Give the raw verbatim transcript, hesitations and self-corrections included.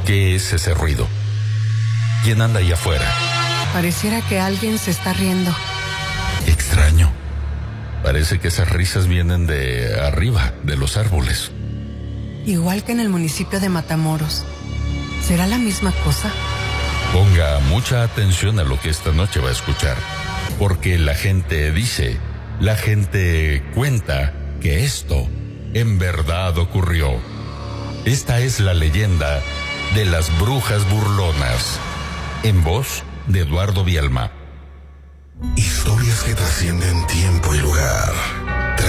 ¿Qué es ese ruido? ¿Quién anda ahí afuera? Pareciera que alguien se está riendo. Extraño. Parece que esas risas vienen de arriba, de los árboles. Igual que en el municipio de Matamoros. ¿Será la misma cosa? Ponga mucha atención a lo que esta noche va a escuchar, porque la gente dice, la gente cuenta que esto en verdad ocurrió. Esta es la leyenda de las brujas burlonas, en voz de Eduardo Bielma. Historias que trascienden tiempo y lugar.